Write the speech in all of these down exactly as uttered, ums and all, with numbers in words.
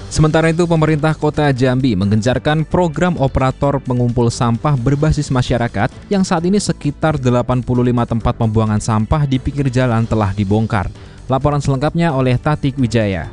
Sementara itu, pemerintah Kota Jambi menggencarkan program operator pengumpul sampah berbasis masyarakat yang saat ini sekitar delapan puluh lima tempat pembuangan sampah di pinggir jalan telah dibongkar. Laporan selengkapnya oleh Tatik Wijaya.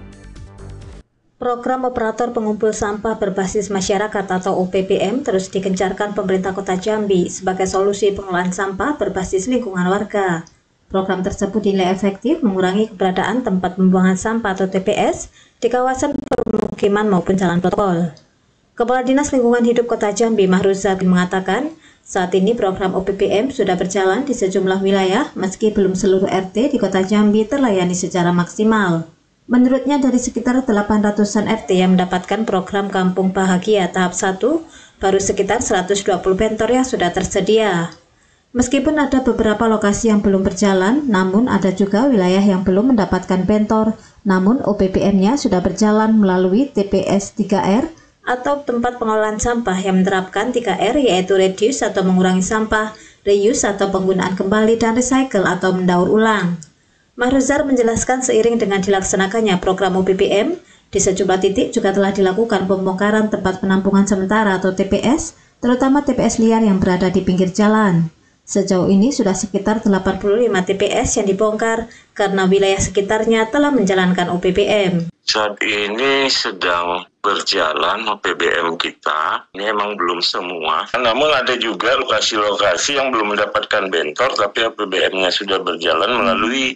Program operator pengumpul sampah berbasis masyarakat atau O P P M terus digencarkan pemerintah Kota Jambi sebagai solusi pengelolaan sampah berbasis lingkungan warga. Program tersebut dinilai efektif mengurangi keberadaan tempat pembuangan sampah atau T P S di kawasan permukiman maupun jalan protokol. Kepala Dinas Lingkungan Hidup Kota Jambi Mahruzar mengatakan, saat ini program O P P M sudah berjalan di sejumlah wilayah meski belum seluruh R T di Kota Jambi terlayani secara maksimal. Menurutnya dari sekitar delapan ratusan R T yang mendapatkan program Kampung Bahagia tahap satu, baru sekitar seratus dua puluh bentor yang sudah tersedia. Meskipun ada beberapa lokasi yang belum berjalan, namun ada juga wilayah yang belum mendapatkan bentor, namun O P P M-nya sudah berjalan melalui T P S tiga R atau tempat pengolahan sampah yang menerapkan tiga R, yaitu reduce atau mengurangi sampah, reuse atau penggunaan kembali, dan recycle atau mendaur ulang. Mahruzar menjelaskan seiring dengan dilaksanakannya program O P P M, di sejumlah titik juga telah dilakukan pembongkaran tempat penampungan sementara atau T P S, terutama T P S liar yang berada di pinggir jalan. Sejauh ini sudah sekitar delapan puluh lima T P S yang dibongkar karena wilayah sekitarnya telah menjalankan O P P M. Saat ini sedang berjalan O P P M kita, ini emang belum semua. Namun ada juga lokasi-lokasi yang belum mendapatkan bentor, tapi O P P M-nya sudah berjalan melalui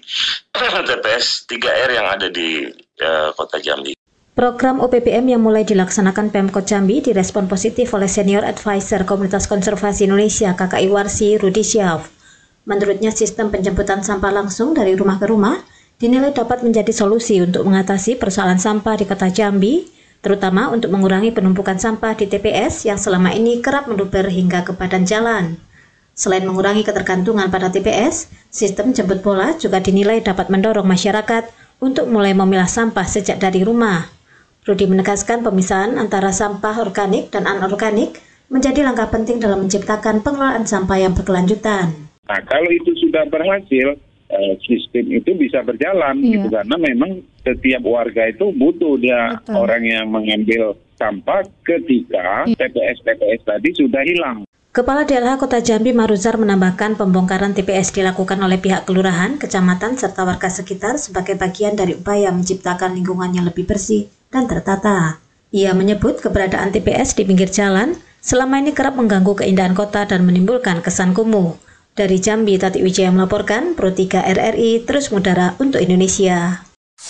T P S tiga R yang ada di uh, Kota Jambi. Program O P P M yang mulai dilaksanakan Pemkot Jambi direspon positif oleh Senior Advisor Komunitas Konservasi Indonesia K K I Warsi Rudi Syaf. Menurutnya sistem penjemputan sampah langsung dari rumah ke rumah dinilai dapat menjadi solusi untuk mengatasi persoalan sampah di Kota Jambi, terutama untuk mengurangi penumpukan sampah di T P S yang selama ini kerap meluber hingga ke badan jalan. Selain mengurangi ketergantungan pada T P S, sistem jemput bola juga dinilai dapat mendorong masyarakat untuk mulai memilah sampah sejak dari rumah. Rudi menegaskan pemisahan antara sampah organik dan anorganik menjadi langkah penting dalam menciptakan pengelolaan sampah yang berkelanjutan. Nah, kalau itu sudah berhasil, eh, sistem itu bisa berjalan, iya. gitu, karena memang setiap warga itu butuh dia Betul. orang yang mengambil sampah ketika iya. T P S-T P S tadi sudah hilang. Kepala D L H Kota Jambi Mahruzar menambahkan pembongkaran T P S dilakukan oleh pihak kelurahan, kecamatan, serta warga sekitar sebagai bagian dari upaya menciptakan lingkungan yang lebih bersih dan tertata. Ia menyebut keberadaan T P S di pinggir jalan selama ini kerap mengganggu keindahan kota dan menimbulkan kesan kumuh. Dari Jambi, Tatik Wijaya melaporkan, Pro tiga R R I terus mengudara untuk Indonesia.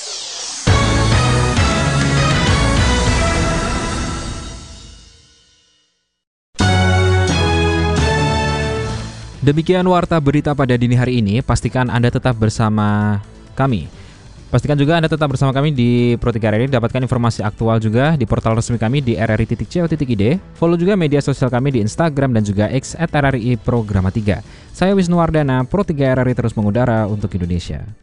Demikian warta berita pada dini hari ini. Pastikan Anda tetap bersama kami. Pastikan juga Anda tetap bersama kami di Pro tiga R R I. Dapatkan informasi aktual juga di portal resmi kami di r r i titik co titik i d. Follow juga media sosial kami di Instagram dan juga X at R R I Programa tiga. Saya Wisnu Wardana, Pro tiga R R I terus mengudara untuk Indonesia.